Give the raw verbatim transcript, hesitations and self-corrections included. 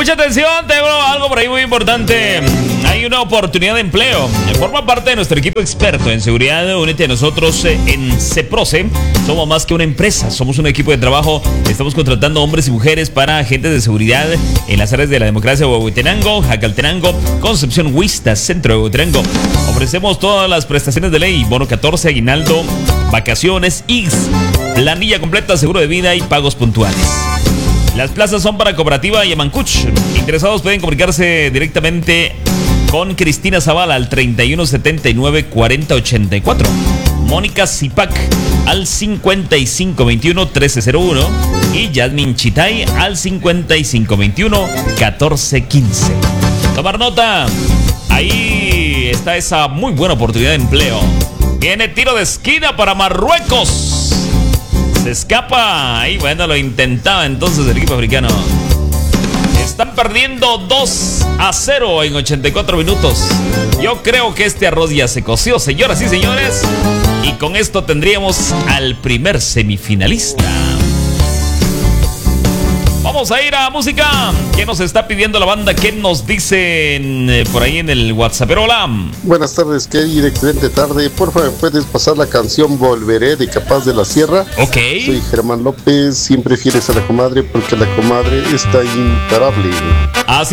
Mucha atención, tengo algo por ahí muy importante. Hay una oportunidad de empleo. Forma parte de nuestro equipo experto en seguridad. Únete a nosotros en CEPROCE. Somos más que una empresa, somos un equipo de trabajo. Estamos contratando hombres y mujeres para agentes de seguridad en las áreas de la democracia, Huehuetenango, Jacaltenango, Concepción, Huista, centro de Huehuetenango. Ofrecemos todas las prestaciones de ley: bono catorce, aguinaldo, vacaciones, I X, planilla completa, seguro de vida y pagos puntuales. Las plazas son para Cooperativa y Amancuch. Interesados pueden comunicarse directamente con Cristina Zavala al treinta y uno setenta y nueve cuarenta ochenta y cuatro. Mónica Zipac al cincuenta y cinco veintiuno trece cero uno y Yasmin Chitay al cincuenta y cinco veintiuno catorce quince. Tomar nota. Ahí está esa muy buena oportunidad de empleo. Viene tiro de esquina para Marruecos. Se escapa. Y bueno, lo intentaba entonces el equipo africano. Están perdiendo dos a cero en ochenta y cuatro minutos. Yo creo que este arroz ya se coció, señoras y señores. Y con esto tendríamos al primer semifinalista. Vamos a ir a música. ¿Qué nos está pidiendo la banda? ¿Qué nos dicen eh, por ahí en el WhatsApp? Pero hola. Buenas tardes, Kelly. Excelente tarde. Por favor, ¿puedes pasar la canción Volveré de Capaz de la Sierra? Ok. Soy Germán López. Siempre fieles a la comadre porque la comadre está imparable. Así